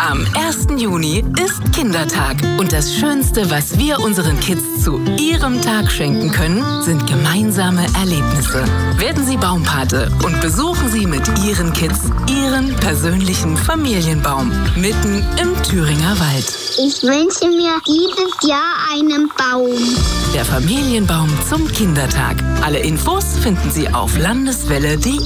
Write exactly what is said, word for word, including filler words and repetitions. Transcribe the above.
Am ersten Juni ist Kindertag und das Schönste, was wir unseren Kids zu ihrem Tag schenken können, sind gemeinsame Erlebnisse. Werden Sie Baumpate und besuchen Sie mit Ihren Kids Ihren persönlichen Familienbaum mitten im Thüringer Wald. Ich wünsche mir dieses Jahr einen Baum. Der Familienbaum zum Kindertag. Alle Infos finden Sie auf landeswelle punkt de.